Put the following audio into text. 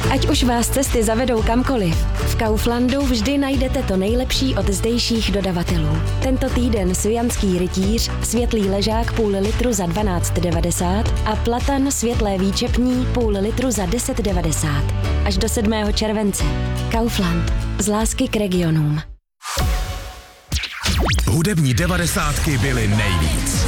Ať už vás cesty zavedou kamkoliv, v Kauflandu vždy najdete to nejlepší od zdejších dodavatelů. Tento týden Svijanský rytíř, světlý ležák půl litru za 12,90 a platan světlé výčepní půl litru za 10,90. Až do 7. července. Kaufland. Z lásky k regionům. Hudební 90 byly nejvíc.